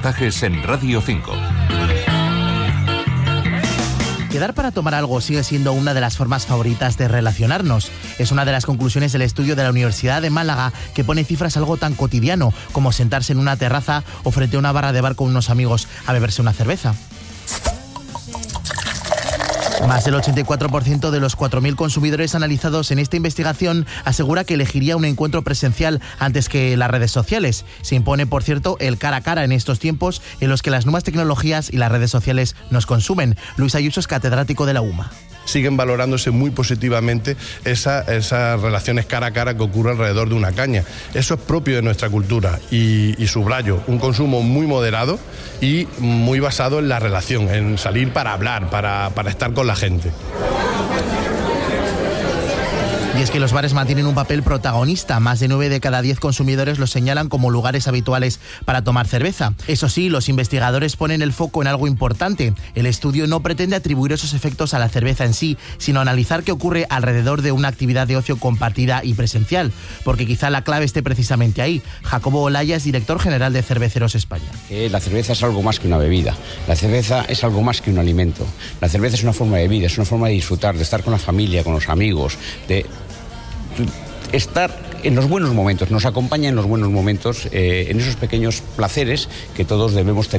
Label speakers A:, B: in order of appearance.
A: reportajes en Radio 5.
B: Quedar para tomar algo sigue siendo una de las formas favoritas de relacionarnos. Es una de las conclusiones del estudio de la Universidad de Málaga, que pone cifras a algo tan cotidiano como sentarse en una terraza o frente a una barra de bar con unos amigos a beberse una cerveza. Más del 84% de los 4.000 consumidores analizados en esta investigación asegura que elegiría un encuentro presencial antes que las redes sociales. Se impone, por cierto, el cara a cara en estos tiempos en los que las nuevas tecnologías y las redes sociales nos consumen. Luis Ayuso es catedrático de la UMA.
C: Siguen valorándose muy positivamente esas relaciones cara a cara que ocurren alrededor de una caña. Eso es propio de nuestra cultura y subrayo, un consumo muy moderado y muy basado en la relación, en salir para hablar, para estar con la gente.
B: Y es que los bares mantienen un papel protagonista. Más de 9 de cada 10 consumidores los señalan como lugares habituales para tomar cerveza. Eso sí, los investigadores ponen el foco en algo importante. El estudio no pretende atribuir esos efectos a la cerveza en sí, sino analizar qué ocurre alrededor de una actividad de ocio compartida y presencial. Porque quizá la clave esté precisamente ahí. Jacobo Olaya es director general de Cerveceros España.
D: La cerveza es algo más que una bebida. La cerveza es algo más que un alimento. La cerveza es una forma de vida, es una forma de disfrutar, de estar con la familia, con los amigos, de estar en los buenos momentos, nos acompaña en los buenos momentos, en esos pequeños placeres que todos debemos tener.